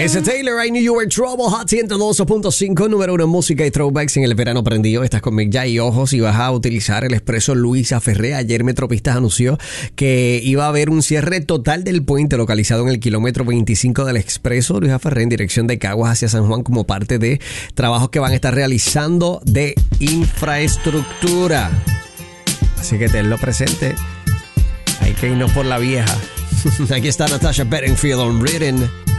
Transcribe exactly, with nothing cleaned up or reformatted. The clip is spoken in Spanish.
Ese Taylor, I Knew You Were Trouble, Hot ciento dos punto cinco, número uno en música y throwbacks en el verano prendido. Estás con Mick Jay y ojos y vas a utilizar el expreso Luisa Ferré. Ayer Metropistas anunció que iba a haber un cierre total del puente localizado en el kilómetro veinticinco del expreso Luisa Ferré en dirección de Caguas hacia San Juan como parte de trabajos que van a estar realizando de infraestructura. Así que tenlo presente. Hay que irnos por la vieja. Aquí está Natasha Bedingfield on Written.